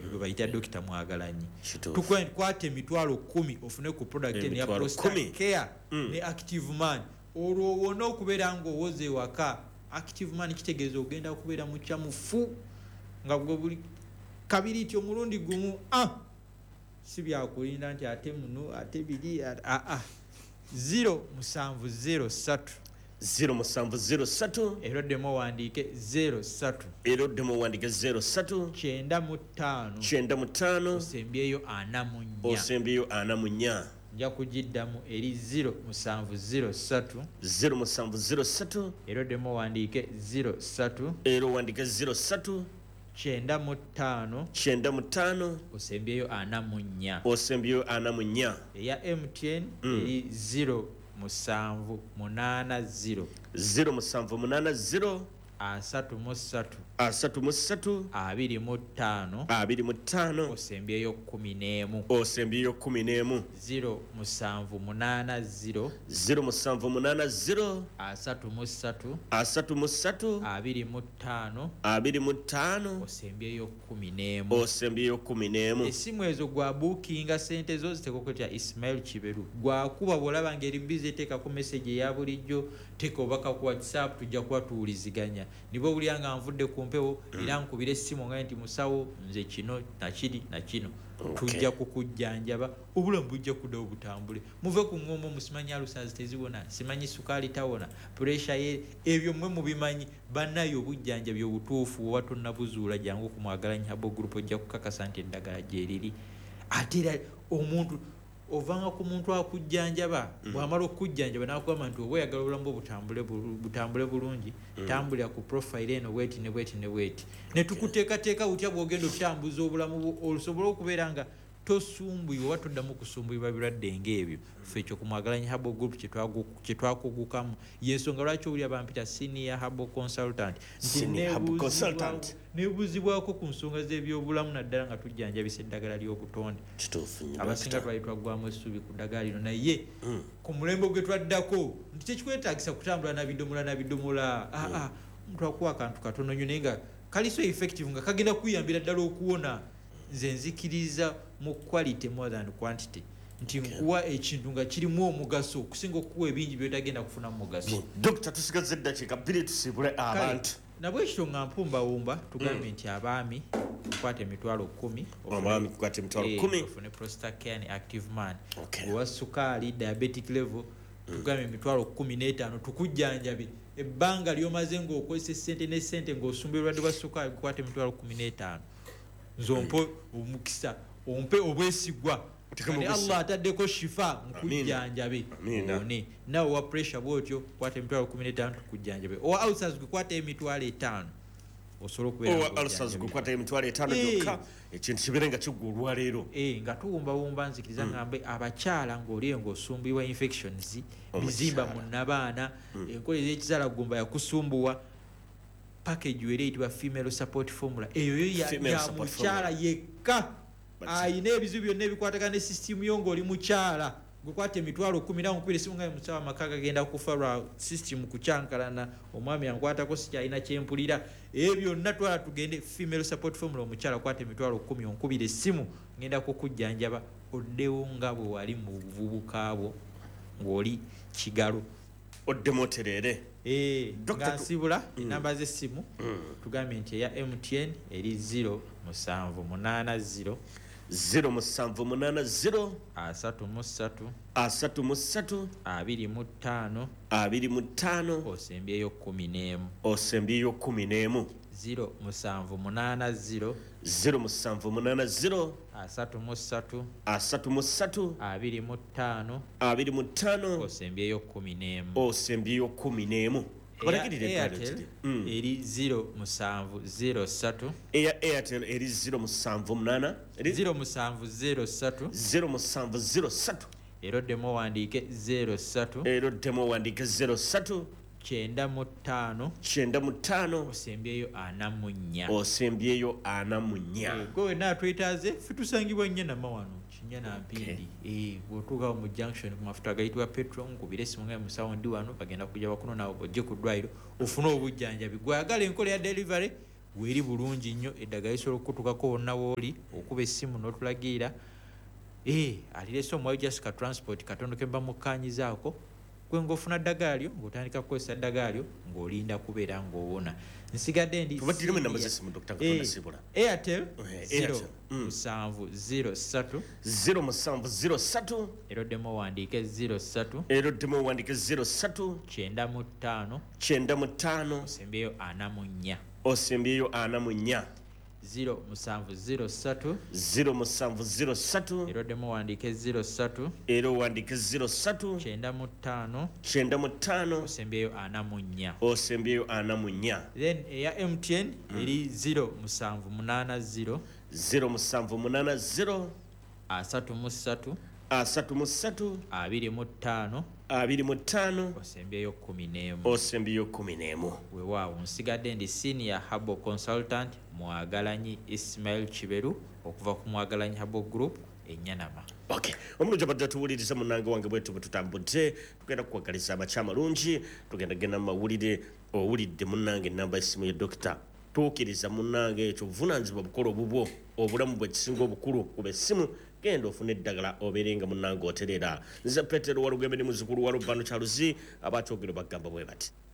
bayita dokita Mwagalanyi tukwate emitwalo 10 ofune ku product ya prostate care ne Active Man olwo wona okubeera ng'owoze ewaka Active Man kitegeeza ogenda okubeera mukyamufu nga gwe buli kabiri ti omulundi gumu si byakulinda nti ate muno ate biri 0703 eroddemu owandiike 03 95 osembyeyo 44 nja kugiddamu eri 0703 eroddemu owandiike 03 95 osembyeyo 44 eya MTN eri 0780 33 25 osembyeyo 11 0780 33 25 osembyeyo 11 esimu ezo gwa bookinga sente zo zitekokotya Ismail Kiberu gwakuba bwolaba ngeri busy teekako message eya bulijjo teeka obaka ku WhatsApp tujja kuba tuwuliziganya nibo bulyanga nvudde ku mpewo era nkubira essimu nga nti musawo nze kino nakiri nakino tujja kukujjanjaba obulamu bujja kuddawo butambule muve ku ngombo musimanyi alusazi tezibona simanyi sukaali tawona pressure ebyo mmwe mubimanyi bannayo obujjanjabi obutuufu oba tonnabuzuula jangu ku Mwagalanyi Herbal Group ojja kukakasa nti eddagala gyeriri ate era omuntu ovanga ku muntu akujjanjaba bw'amala okujjanjaba n'akugamba nti oba oyagala obulamu butambule bulungi tambulira ku profile eno bweti ne tukuteekateeka utya bw'ogenda okutambuza obulamu olusobola okubeera nga tosumbuyibwa oba toddamu kusumbuyibwa birwadde ng'ebyo ffe ekyo ku Mwagalanyi Herbal Group kye twakugukamu y'ensonga lwaki owulira bampita senior herbal consultant nti neebuzibwako ku nsonga z'ebyobulamu naddala nga tujjanjabisa eddagala ly'obutonde abasinga twalitwaggwamu essuubi ku ddagala lino naye ku mulembe gwe twaddako nti tekikwetaagisa kutambula na bidomola omuntu akuwa akantu katono nnyo naye nga kali so effective nga kagenda kuyambira ddala okuwona nze nzikiriza mu quality more than quantity nti nkuwa ekintu nga kirimu omugaso okusinga okuwa ebingi byotagenda kufuna mugaso Dr. tusigaze eddakiika 2 tusibule abantu nabwe ekyo nga mpumbawumba tugambye nti abaami tukwate emitwalo 10 ofune prostate care ne Active Man owa sukaali diabetic level tugambye emitwalo 15 tukujjanjabe ebbanga lyomaze ng'okozesa essente n'essente ng'osumba obulwadde bwa sukaali kukwata emitwalo 15 nzompo omukisa ompe obwesigwa Allah ataddeko shifa nkujjanjabe one nawe wa pressure bwotyo kwata emitwalo 15 tukujjanjabe owa ulcers kwata emitwalo 5 osolo kubeera ulcers kwata emitwalo 5 gyokka ekintu kiberenga kigulwa leero nga tuwumba nzikiriza ngambe abakyala ng'oliyo ng'osumbibwa infections bizimba mu nabaana enkola ez'ekizala gumba yakusumbuwa package were eyitibwa female support formula eyo ya mukyala yekka ayina ebizibu byonna ebikwatagana ne system yo ng'oli mukyala gukwata emitwalo 10 nawe nkubira esimu nga musawa amaka gagenda kufa lwa system kucyankalana omwami ankwatako sikyalina kyempulira ebyo byonna twala tugende female support formula omukyala kwata emitwalo 10 onkubira esimu ngenda kukujjanjaba oddewo nga bwe wali mu buvubuka bwo ng'oli kigalo oddemoterere nga nsibula enamba z'essimu tugambye nti eya MTN eri 0780 0780 33 25 osembyeyo 11 0780 0780 25 osembyeyo 11 Airtel eri 0703 Airtel eri 0703 eroddemu owandiike 03 95 osembyeyo 44 gwe natwetaaze ffe tusangibwa Nyanama wano Kinyana Mpindi bw'otuukawo mu junction ku mafuta gayitibwa petrol nkubira esimu nga musawo ndi wano bagenda kujja bakuno nawe ojje ku ddwaliro ofune obujjanjabi gweyagala enkola ya delivery weeri bulungi nnyo eddagala lisobola okukutukako wonna wooli okuba essimu n'otulagira alirese omwayo Jessica Transport katondo ke mba mukkaanyizaako gwe ng'ofuna ddagala lyo ng'otandika kukozesa ddagala lyo ng'olinda kubeera ng'owona nsigadde ndi Airtel 0703 eroddemu owandiike 03 95 osembyeyo 44 0703 eroddemu owandiike 03 95 osembyeyo 44 then eya MTN eri 0780 33 25 osembyeyo 11 weewaawo nsigadde ndi senior Habo consultant Mwagalanyi Ismail Kiberu okuva ku Mwagalanyi Habo Group Enyanama. Okay. Omulungi abadde tuwuliriza munnange wange bwetu bwe tutambudde tugenda kukwagaliza amakya lungi tugenda genda mawulire owulidde munnange namba essimu ya Dr. tuukiriza munnange ekyo buvunaanyizibwa bukolo bubwo obulamu bwe kisinga obukulu kuba essimu genda ofune eddagala obeerenga munnange oterera nze Petero Walugembe ni muzzukulu wa Lubano Kyaluzi abakyogero bagamba bwe bati.